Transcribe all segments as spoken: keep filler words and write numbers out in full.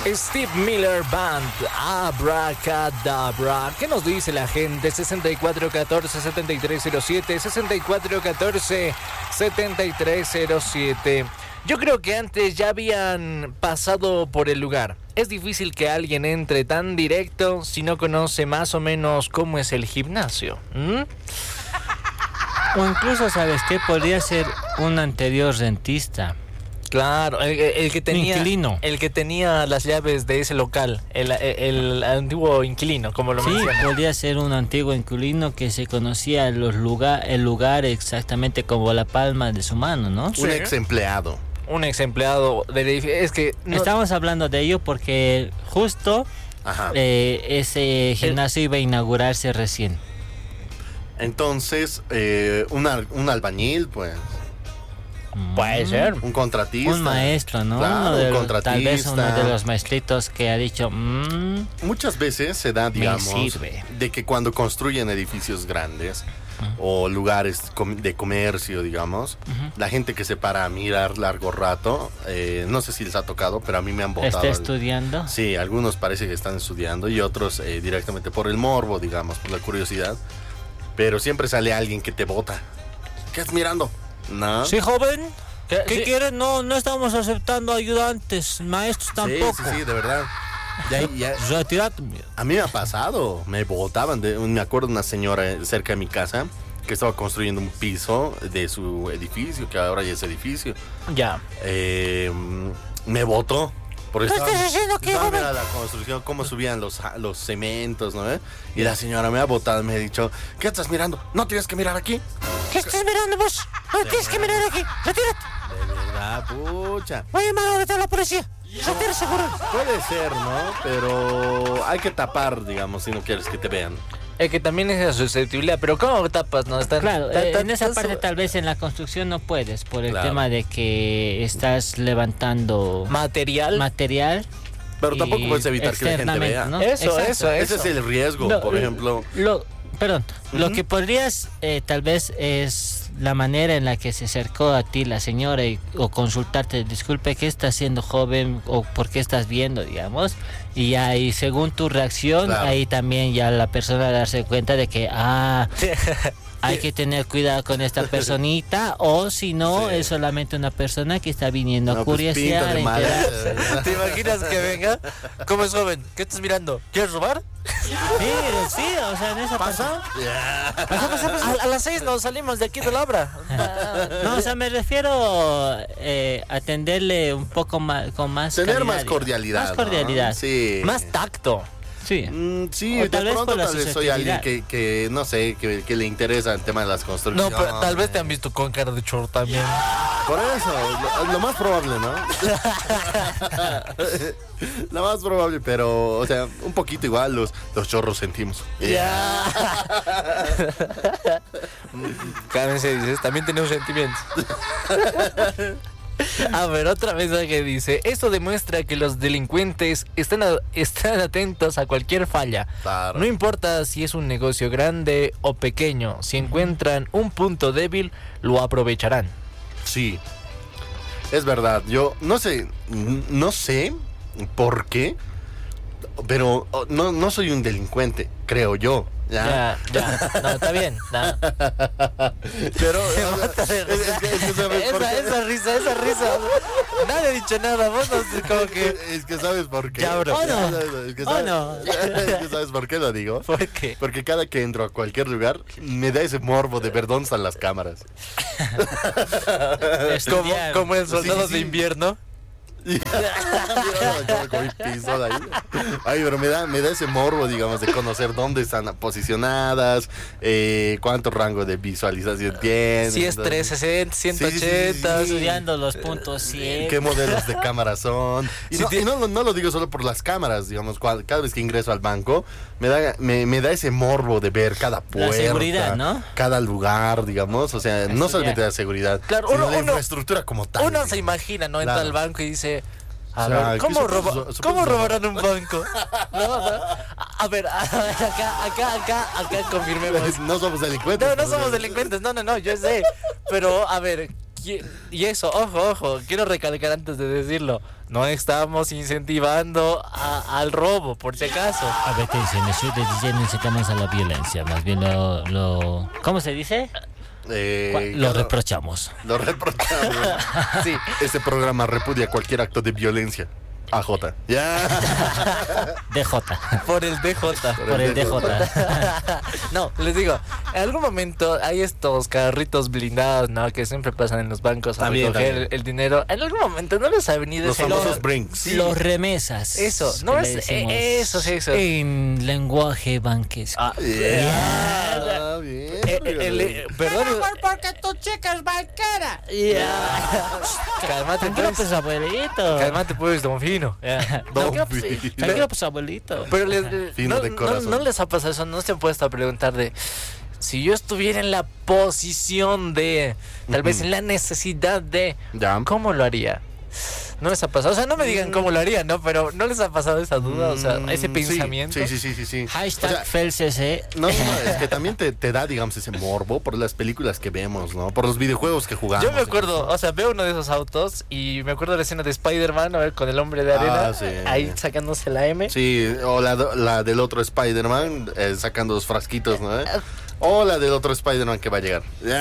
Steve Miller Band, Abracadabra. ¿Qué nos dice la gente? sesenta y cuatro catorce setenta y tres cero siete, sesenta y cuatro catorce setenta y tres cero siete. Yo creo que antes ya habían pasado por el lugar. Es difícil que alguien entre tan directo si no conoce más o menos cómo es el gimnasio. ¿Mm? O incluso, ¿sabes qué? Podría ser un anterior rentista. Claro, el, el que tenía inquilino. El que tenía las llaves de ese local, el, el, el antiguo inquilino, como lo sí, mencionas. Podría ser un antiguo inquilino que se conocía los lugar, el lugar exactamente como la palma de su mano, ¿no? Un ex empleado. Un ex empleado del edificio. Es que no... Estamos hablando de ello porque justo eh, ese gimnasio iba a inaugurarse recién. Entonces, eh, un, un albañil, pues. Puede ser. Un contratista. Un maestro, ¿no? Claro, uno de un los, contratista. Tal vez uno de los maestritos que ha dicho... Mmm, Muchas veces se da, digamos, me sirve. de que cuando construyen edificios grandes uh-huh. o lugares de comercio, digamos, uh-huh. la gente que se para a mirar largo rato, eh, no sé si les ha tocado, pero a mí me han botado. ¿Está estudiando? El, sí, algunos parece que están estudiando y otros eh, directamente por el morbo, digamos, por la curiosidad. Pero siempre sale alguien que te bota. ¿Qué estás mirando? No. Sí, joven. ¿Qué, ¿Qué sí. quieres? No, no estamos aceptando ayudantes, maestros tampoco. Sí, sí, sí, de verdad. Ya, ya. Retirate. A mí me ha pasado, me botaban. De, me acuerdo de una señora cerca de mi casa que estaba construyendo un piso de su edificio, que ahora ya es edificio. Ya. Eh, me botó. Porque ¿Qué estás haciendo aquí, joven? La construcción, cómo subían los, los cementos, ¿no? ¿Eh? Y la señora me ha botado y me ha dicho, ¿qué estás mirando? No tienes que mirar aquí. ¿Qué estás mirando vos? No de tienes que mirar aquí. Retírate. De verdad, pucha. Voy a llamar ahorita a la policía. Retírate, seguro. Puede ser, ¿no? Pero hay que tapar, digamos, si no quieres que te vean. Es que también es susceptibilidad, pero ¿cómo tapas? No, están, claro, ta, ta, en esa ta, parte tal vez en la construcción no puedes, por el claro. tema de que estás levantando material. Material. Pero tampoco puedes evitar que la gente vea. ¿No? Eso, Exacto. eso, eso. Ese es el riesgo, lo, por ejemplo. Lo, perdón, uh-huh. lo que podrías eh, tal vez es la manera en la que se acercó a ti la señora y, o consultarte, disculpe, ¿qué estás haciendo, joven? O ¿por qué estás viendo, digamos? Y ahí, según tu reacción, claro. ahí también ya la persona darse cuenta de que, ah, hay que tener cuidado con esta personita, o si no, sí. es solamente una persona que está viniendo no, a curiosear. Pues ¿te imaginas que venga? ¿Cómo es, joven? ¿Qué estás mirando? ¿Quieres robar? Sí, sí, o sea, en esa ¿Pasa? Yeah. ¿Pasa, pasa, pasa? A, a las seis nos salimos de aquí de la obra. No, o sea, me refiero eh, a atenderle un poco más, con más tener calidad, más cordialidad. Más cordialidad. ¿No? Sí. Más tacto. Sí, mm, sí, o de tal vez pronto por la tal vez soy alguien que, que no sé, que, que le interesa el tema de las construcciones. No, pero tal vez te han visto con cara de chorro también. Por eso, lo, lo más probable, ¿no? Lo más probable, pero, o sea, un poquito igual los, los chorros sentimos. Ya. Yeah. Cada vez se dice, también tenemos sentimientos. A ver, otra mensaje dice: esto demuestra que los delincuentes están, a, están atentos a cualquier falla. Claro. No importa si es un negocio grande o pequeño, si encuentran un punto débil, lo aprovecharán. Sí, es verdad. Yo no sé, no sé por qué, pero no, no soy un delincuente, creo yo. Ya, ya, ya. No, está bien. No. Pero es, es, es que, es que sabes esa, por qué. esa risa, esa risa. Nadie ha dicho nada, vos no sé, como que. Es que sabes por qué. Ya, bro. Oh, no. Es que sabes, oh, no. Es que sabes por qué lo digo. ¿Por qué? Porque cada que entro a cualquier lugar me da ese morbo de ver dónde están las cámaras. como, como en Soldados sí, sí, sí. de Invierno. Ay, pero me da, me da ese morbo, digamos, de conocer dónde están posicionadas, eh, cuánto rango de visualización tienen. Si es trescientos sesenta, ciento ochenta, sí, sí, sí, sí. estudiando los puntos cien. ¿Qué modelos de cámaras son? Y, si no, te... y no, no lo digo solo por las cámaras, digamos, cada vez que ingreso al banco, me da, me, me da ese morbo de ver cada puerta, la seguridad, ¿no? Cada lugar, digamos, o sea, no solamente la seguridad, claro, sino uno, la uno, infraestructura como tal. Uno se imagina, ¿no? Entra claro. al banco y dice, a o sea, ver, ¿cómo, roba, supuesto, ¿cómo supuesto. robarán un banco? No, o sea, a ver, acá, acá, acá, acá confirmemos. No somos delincuentes. No, no somos delincuentes, no, no, no, yo sé. Pero, a ver, y eso, ojo, ojo, quiero recalcar antes de decirlo. no estamos incentivando a- al robo, por si acaso. Advertencia, en el show de D J no incitamos a la violencia, más bien lo... lo ¿cómo se dice? Eh, Lo claro, reprochamos. lo reprochamos. Sí. Este programa repudia cualquier acto de violencia. A J. Ya. D J. Por el D J. Por el D J. No, les digo, en algún momento hay estos carritos blindados, ¿no? Que siempre pasan en los bancos a También, recoger también. El, el dinero. En algún momento no les ha venido Los ese famosos olor? brinks. Sí. Los remesas. Eso, que no le es- decimos eh, eso, sí, eso. En lenguaje banquesco. Ah, Ya, bien. eh, eh, el- eh, perdón. Porque tu chica es banquera. Cálmate, Tranquilo, pues. pues, abuelito. Cálmate, pues, don Fino. Ya. Don Tranquilo, pues, Fino. tranquilo, pues, abuelito. Pero les, les- Fino no, de no- corazón. no les ha pasado eso, no se han puesto a preguntar de si yo estuviera en la posición de, tal vez en la necesidad de, Ya. ¿cómo lo haría? No les ha pasado, o sea, no me digan cómo lo haría, ¿no? Pero no les ha pasado esa duda, o sea, ese Mm, pensamiento. Sí, sí, sí, sí, sí. Hashtag O sea, FelCC. no, no, no, es que también te, te da, digamos, ese morbo por las películas que vemos, ¿no? Por los videojuegos que jugamos. Yo me acuerdo, o sea, veo uno de esos autos y me acuerdo de la escena de Spider-Man, a ver, con el hombre de arena, Ah, sí. ahí sacándose la M. Sí, o la, la del otro Spider-Man eh, sacando los frasquitos, ¿no? O la del otro Spider-Man que va a llegar.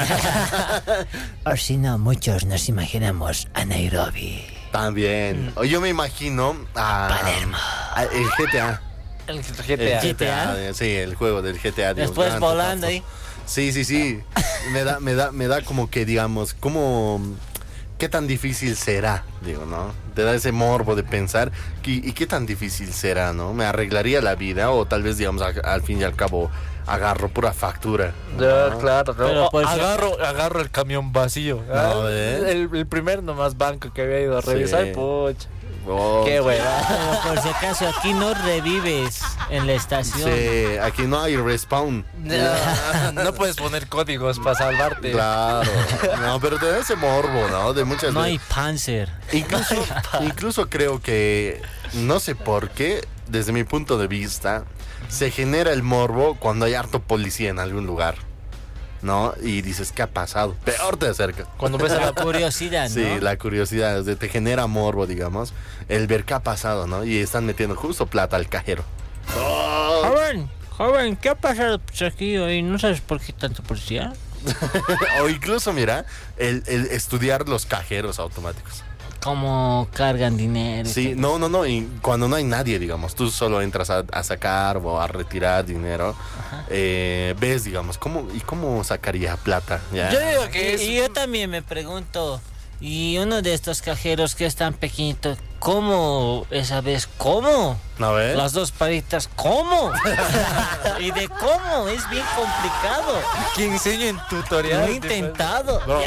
O si no, muchos nos imaginamos a Nairobi. También. O yo me imagino a, Palermo. a el G T A. El G El T A. G T A. G T A, sí, el juego del G T A. digamos, Después Grand volando Theft Auto. ahí. Sí, sí, sí. Me da, me da, me da como que, digamos, como qué tan difícil será, digo, ¿no? Te da ese morbo de pensar y, y qué tan difícil será, ¿no? Me arreglaría la vida o tal vez, digamos, a- al fin y al cabo agarro pura factura. Ya, ¿no? claro, ¿no? Pero O por eso- agarro, agarro el camión vacío. ¿ah? No, ¿eh? el, el primer nomás banco que había ido a Sí. revisar, pucha. Oh, Qué hueva. Pero por si acaso, aquí no revives en la estación. Sí, aquí no hay respawn. No, no puedes poner códigos para salvarte. Claro. No, pero te da ese morbo, ¿no? De muchas No hay veces. Panzer. Incluso, incluso creo que, no sé por qué, desde mi punto de vista, se genera el morbo cuando hay harto policía en algún lugar, ¿no? Y dices, ¿qué ha pasado? Peor te acercas. Cuando ves a La la curiosidad, ¿no? Sí, la curiosidad, de- te genera morbo, digamos, el ver qué ha pasado, ¿no? Y están metiendo justo plata al cajero. Joven, joven, ¿qué ha pasado pues, aquí hoy? ¿No sabes por qué tanto policía? O incluso, mira, el, el estudiar los cajeros automáticos. ¿Cómo cargan dinero? Sí, no, no, no, y cuando no hay nadie, digamos, tú solo entras a, a sacar o a retirar dinero, eh, ves, digamos, ¿cómo, ¿y cómo sacaría plata? Ya. Yo digo que Y, es. y yo también me pregunto, y uno de estos cajeros que es tan pequeñito, ¿cómo esa vez? ¿Cómo? ¿No ves? Las dos palitas, ¿cómo? Y de cómo, es bien complicado. Que enseñen Lo tutorial. he intentado. No.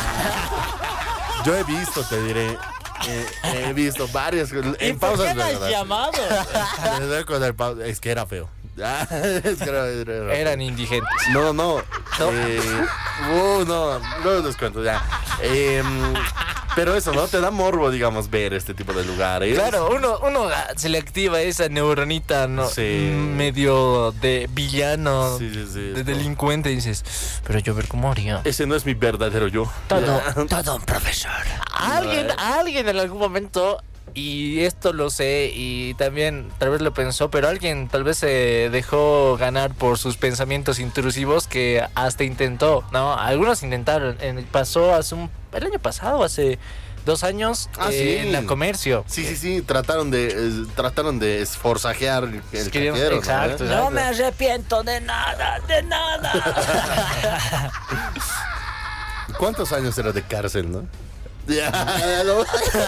Yo he visto, te diré, eh, he visto varias, ¿Y en por pausas qué me has ¿verdad? llamado? Les doy con el pau- Es que era feo. Es que era- era- era feo. Eran indigentes. No, no. Eh, uh, no, luego les cuento ya. Eh, pero eso, ¿no? Te da morbo, digamos, ver este tipo de lugares. Claro, uno, uno ah, se le activa esa neuronita, ¿no? Sí. Mm, medio de villano, Sí, sí, sí. de delincuente, y dices, pero yo ver cómo haría. Ese no es mi verdadero yo. Todo, todo un profesor. Alguien, alguien en algún momento, y esto lo sé, y también tal vez lo pensó, pero alguien tal vez se dejó ganar por sus pensamientos intrusivos que hasta intentó, ¿no? Algunos intentaron, en- pasó hace un, el año pasado, hace dos años, Ah, eh, sí. en la comercio. Sí, sí, sí. Trataron de, eh, trataron de esforzajear el Querían- cajero, ¿no? exacto. No me arrepiento de nada, de nada. ¿Cuántos años era de cárcel, no? Ya, no.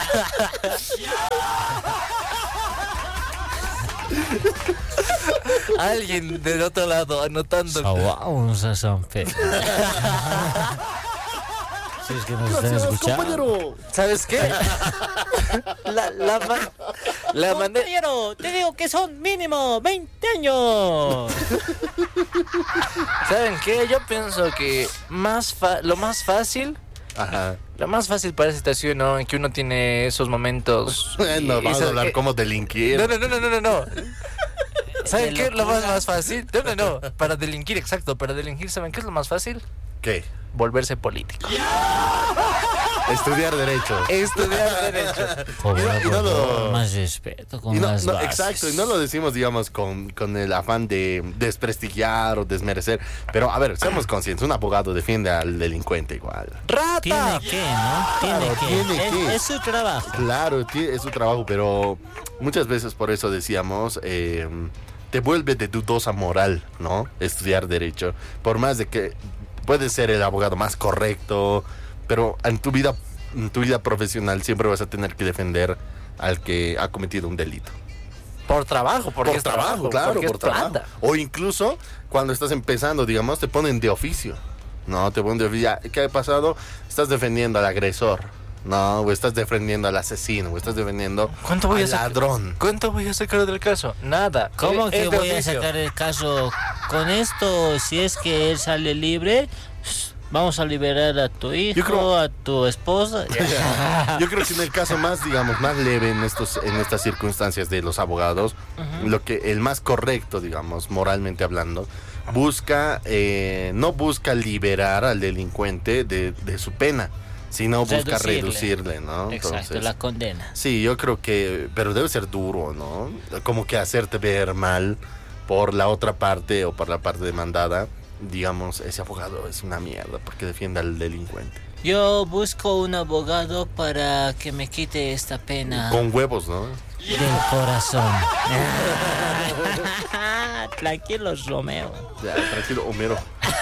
Alguien del otro lado anotando. Vamos a San Pedro. Si es que nos están Gracias, escuchando. compañero. ¿Sabes qué? la la, ma- la manera... Compañero, te digo que son mínimo veinte años. ¿Saben qué? Yo pienso que más fa- lo más fácil, Ajá. lo más fácil para esa situación, ¿no? En que uno tiene esos momentos. y- No, vamos esas- a hablar eh, cómo delinquir. No, no, no, no, no, no, no. ¿Saben De qué es lo más, locura. más fácil? No, no, no. Para delinquir, exacto. Para delinquir, ¿saben qué es lo más fácil? ¿Qué? Volverse político. Estudiar Derecho. Estudiar Derecho. Por Y no- y no favor, lo- más respeto con Y no- las no, bases. exacto, y no lo decimos, digamos, con, con el afán de desprestigiar o desmerecer. Pero, a ver, seamos conscientes, un abogado defiende al delincuente igual. ¡Rata! Tiene que, ¿no? Tiene Claro, que. tiene es, que. es su trabajo. Claro, ti- es su trabajo, pero muchas veces por eso decíamos, eh, te vuelve de dudosa moral, ¿no? Estudiar Derecho. Por más de que puedes ser el abogado más correcto, pero en tu vida, en tu vida profesional siempre vas a tener que defender al que ha cometido un delito. Por trabajo, porque Por es trabajo, claro, porque por es trabajo. plata. O incluso cuando estás empezando, digamos, te ponen de oficio. No, te ponen de oficio. Ya, ¿qué ha pasado? Estás defendiendo al agresor. No, o estás defendiendo al asesino, o estás defendiendo ¿Cuánto voy a al sacar? ladrón. ¿Cuánto voy a sacar del caso? Nada. ¿Cómo Es- que es de voy a oficio. sacar el caso? Con esto, si es que él sale libre, vamos a liberar a tu hijo, Yo creo- a tu esposa. Yo creo que en el caso más, digamos, más leve en estos, en estas circunstancias de los abogados, lo que el más correcto, digamos, moralmente hablando, busca, eh, no busca liberar al delincuente de, de su pena, sino busca Reducirle. reducirle, ¿no? Exacto, Entonces, la condena. sí, yo creo que, pero debe ser duro, ¿no? Como que hacerte ver mal por la otra parte o por la parte demandada. Digamos, ese abogado es una mierda porque defiende al delincuente. Yo busco un abogado para que me quite esta pena Con huevos, ¿no? del corazón. Tranquilos, Romeo. Ya, tranquilo, Homero.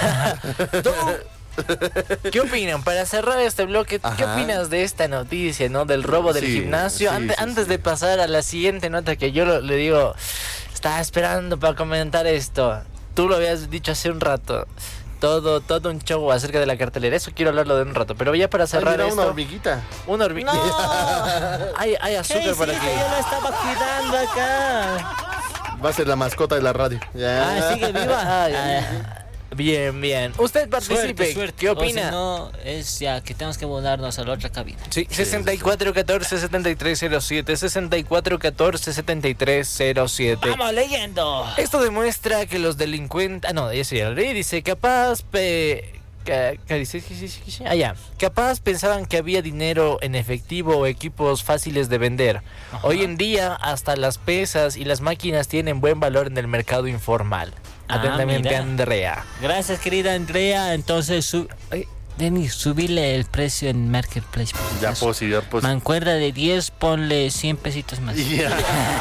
¿Qué opinan? Para cerrar este bloque, ¿qué Ajá. opinas de esta noticia, no? Del robo del Sí, gimnasio. sí, Ante- sí, antes sí. de pasar a la siguiente nota que yo lo- le digo, estaba esperando para comentar esto. Tú lo habías dicho hace un rato. Todo, todo un show acerca de la cartelera. Eso quiero hablarlo de un rato. Pero ya para Ay, cerrar mira, una esto, hormiguita. una hormi- ¡No! hay, hay azúcar Hey, por sí, aquí. que yo la estaba cuidando acá. Va a ser la mascota de la radio. Ya. Ah, sigue viva. Ay, Ah, Bien, bien. Usted participe. suerte, suerte. ¿Qué O si opina? no, es ya que tenemos que mudarnos a la otra cabina. Sí, sesenta y cuatro catorce setenta y tres cero siete, sesenta y cuatro catorce setenta y tres cero siete. ¡Vamos leyendo! Esto demuestra que los delincuentes... Ah, no, ese ya lo leí. Dice, capaz... Pe... ca- ca- dice, sí, sí, sí, sí. Ah, ya. Capaz pensaban que había dinero en efectivo o equipos fáciles de vender. Ajá. Hoy en día, hasta las pesas y las máquinas tienen buen valor en el mercado informal. Ah, Atentamente, mira. Andrea. Gracias, querida Andrea. Entonces, su... Ay, Denis, subile el precio en Marketplace. por Ya acaso. pues, ya pues. Mancuerda de diez, ponle cien pesitos más. Ya.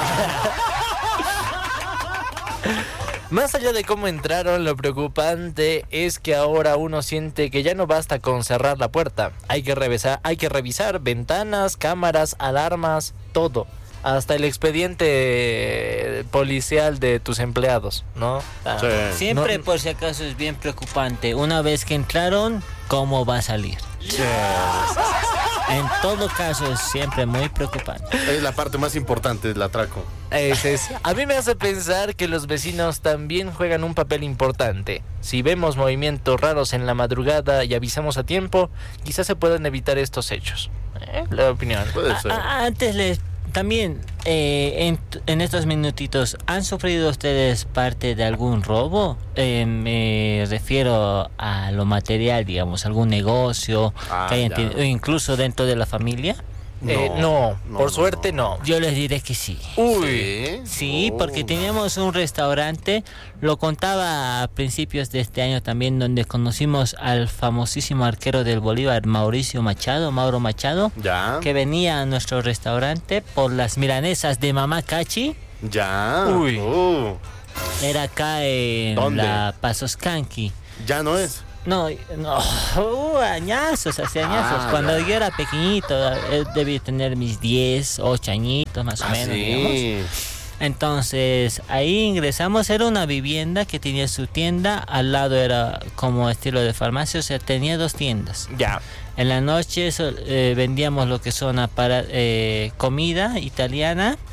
Más allá de cómo entraron, lo preocupante es que ahora uno siente que ya no basta con cerrar la puerta. Hay que revisar, hay que revisar ventanas, cámaras, alarmas, todo. Hasta el expediente policial de tus empleados, ¿no? Ah, Sí. Siempre, No- por si acaso, es bien preocupante. Una vez que entraron, ¿cómo va a salir? En todo caso, es siempre muy preocupante. Es la parte más importante del atraco. Ese es. A mí me hace pensar que los vecinos también juegan un papel importante. Si vemos movimientos raros en la madrugada y avisamos a tiempo, quizás se puedan evitar estos hechos. ¿Eh? La opinión. Puede A- ser. a- antes les... También, eh, en, en estos minutitos, ¿han sufrido ustedes parte de algún robo? Eh, me refiero a lo material, digamos, algún negocio, Ah, que hayan ya. tenido- o incluso dentro de la familia. Eh, no, por suerte no. Yo les diré que sí. Uy. Sí, Oh. porque teníamos un restaurante, lo contaba a principios de este año también, donde conocimos al famosísimo arquero del Bolívar, Mauricio Machado, Mauro Machado, Ya. que venía a nuestro restaurante por las milanesas de Mamá Cachi. Ya. Uy. Uh, Era acá en ¿Dónde? la Pasoscanqui. ya no es. No, no, uh, añazos, hace añazos. Ah, Cuando ya. yo era pequeñito, eh, debí tener mis diez, ocho añitos más o Ah, menos, digamos. sí. Entonces ahí ingresamos, era una vivienda que tenía su tienda, al lado era como estilo de farmacia, o sea, tenía dos tiendas. Ya. En la noche so- eh, vendíamos lo que son apara- eh, comida italiana